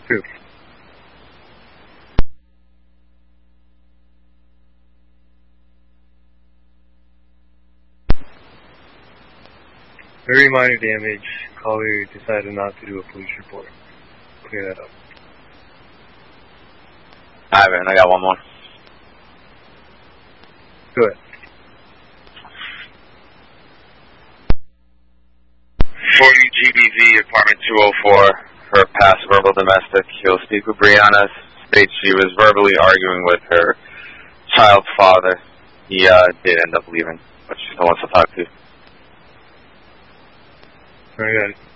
Two. Very minor damage. Caller decided not to do a police report. Clear that up. Alright, I got one more. Go ahead. 40 GBV, apartment 204, her past verbal domestic. He'll speak with Brianna, states she was verbally arguing with her child's father. He did end up leaving, but she still wants to talk to you. Very good.